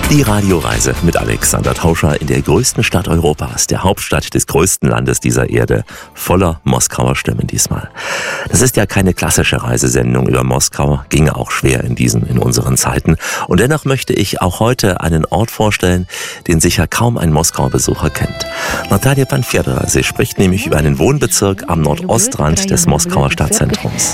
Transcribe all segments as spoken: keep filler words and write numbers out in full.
Die Radioreise mit Alexander Tauscher in der größten Stadt Europas, der Hauptstadt des größten Landes dieser Erde, voller Moskauer Stimmen diesmal. Das ist ja keine klassische Reisesendung über Moskau, ginge auch schwer in diesen, in unseren Zeiten. Und dennoch möchte ich auch heute einen Ort vorstellen, den sicher kaum ein Moskauer Besucher kennt. Natalia Panfera, sie spricht nämlich über einen Wohnbezirk am Nordostrand des Moskauer Stadtzentrums.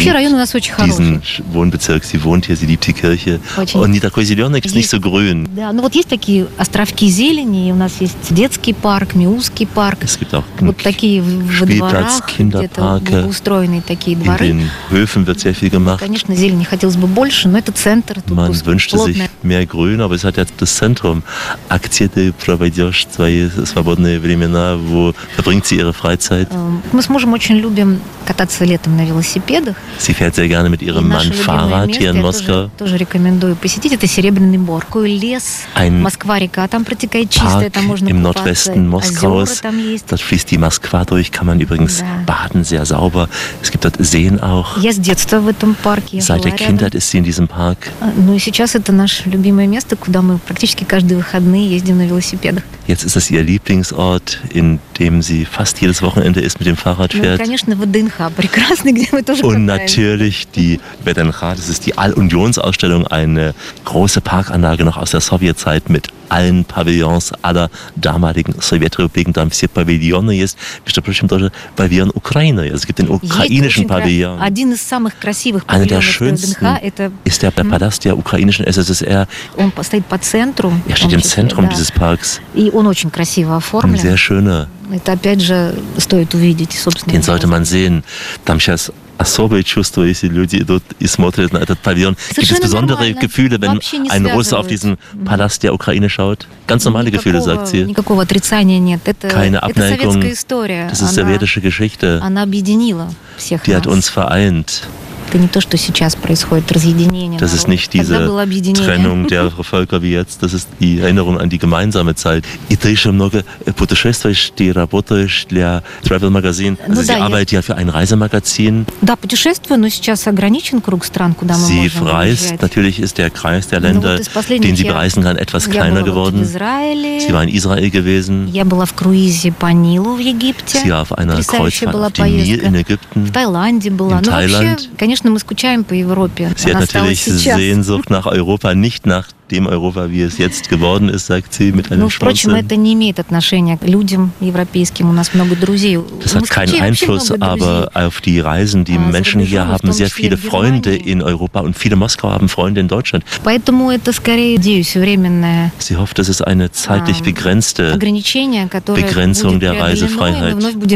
Diesen Wohnbezirk, sie wohnt hier, sie liebt die Kirche. Und такой зеленый, ist nicht so grün. Да, ну вот есть такие островки зелени, у нас есть детский парк, Миусский парк. Es gibt auch вот такие в дворах, где-то устроенные такие дворы. In den Höfen wird sehr viel gemacht. Конечно, зелени хотелось бы больше, но это центр. Man wünschte sich mehr Grün, aber es hat ja das Zentrum. Где ты проведешь свои свободные времена, wo verbringt sie ihre Freizeit? Мы с мужем очень любим кататься летом на велосипедах. Sie fährt sehr gerne mit ihrem Mann Fahrrad hier in Moskau. Тоже рекомендую посетить. Это Серебряный Бор. Лес, Ein Москва-река, там протекает чистая, там можно im Nordwesten Moskaus. Dort fließt die Moskwa durch, kann man übrigens baden, sehr sauber. Es gibt dort Seen auch. Я с детства в этом парке. Seit der Kindheit ist sie in diesem Park. Ну и сейчас это наше любимое место, куда мы практически каждые выходные ездим на велосипедах. Jetzt ist es ihr Lieblingsort, in dem sie fast jedes Wochenende ist, mit dem Fahrrad fährt. Ну, конечно, ВДНХ прекрасный, где мы тоже Und natürlich die ВДНХ, das ist die All-Unionsausstellung, eine große Parkanlage noch aus der Sowjetzeit mit allen Pavillons aller damaligen Sowjetrepubliken. Там все павильоны есть. Между прочим, тоже павильон Украины. Es gibt den ukrainischen Pavillon. Один из самых красивых Einer der павильонов schönsten ВДНХ это ist der Palast der ukrainischen S S S R. Он стоит по центру. Er steht im Zentrum dieses Parks. И он очень красиво оформлен. Ein sehr schöner. Это опять же стоит увидеть, собственно. Den sollte man sehen. Там сейчас особое чувство, если люди идут и смотрят на этот Павильон. Gibt es besondere Gefühle, wenn ein Russe auf diesen Palast der Ukraine schaut? Ganz normale Gefühle, sagt sie. Никакого отрицания нет. Это, Keine Abneigung. это советская история. Das ist sowjetische Geschichte. Она объединила всех Die hat нас. uns vereint. Это не то, что сейчас происходит, разъединение. Das ist nicht diese Trennung der Völker wie jetzt, das ist die Erinnerung an die gemeinsame Zeit. И ты еще много путешествуешь, ты работаешь для Travel Magazine. Also sie arbeitet ja für ein Reisemagazin. Да, путешествую, но сейчас ограничен круг стран, куда мы Sie можем reist, выезжать. natürlich ist der Kreis der Länder, den sie bereisen kann, etwas kleiner geworden. Sie war in Israel gewesen. Я была в круизе по Нилу в Египте. Sie war auf einer Kreuzfahrt auf dem Nil in Ägypten. В Таиланде была. In Thailand. Конечно, мы скучаем по Европе. Sie hat natürlich Sehnsucht nach Europa, nicht nach dem Europa, wie es jetzt geworden ist, sagt sie mit einem Ну, впрочем, это не имеет отношения к людям европейским. У нас много друзей. Das hat keinen Einfluss aber auf die Reisen. Die Menschen hier haben sehr viele Freunde in Europa und viele Moskauer haben Freunde in Deutschland. Поэтому это скорее идея временная. Sie hofft, das ist eine zeitlich begrenzte Begrenzung der Reisefreiheit.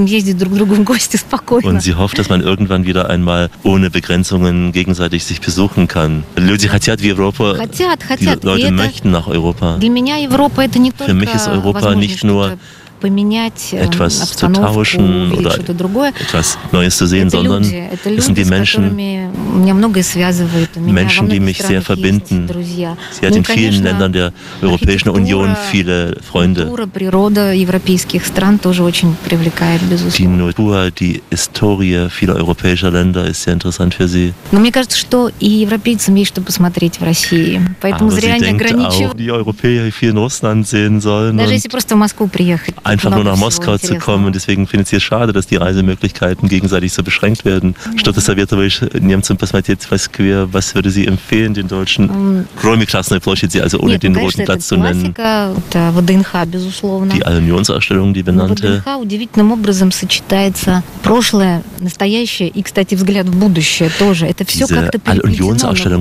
Und sie hofft, dass man irgendwann wieder einmal ohne Begrenzungen gegenseitig sich besuchen kann. Люди хотят в Европу. Die Leute möchten nach Europa. Für mich ist Europa nicht nur etwas zu tauschen oder etwas Neues zu sehen, sondern es sind die Menschen, Menschen, die mich sehr verbinden. Sie hat in vielen Ländern der Europäischen Union viele Freunde. Die Natur, die Historie vieler europäischer Länder ist sehr interessant für sie. Aber sie denkt auch, die Europäer viel in Russland sehen sollen. Einfach nur nach Moskau zu kommen. Und deswegen findet sie es schade, dass die Reisemöglichkeiten gegenseitig so beschränkt werden. Что-то советовали немцам посмотреть в Москве. Was würde sie empfehlen den Deutschen? Кроме Красной площади, also ohne den Roten Platz zu nennen. Die All-Unionsausstellung, die benannte. удивительным образом сочетается прошлое, настоящее и, кстати, взгляд в будущее тоже. Это все как-то All-Unionsausstellung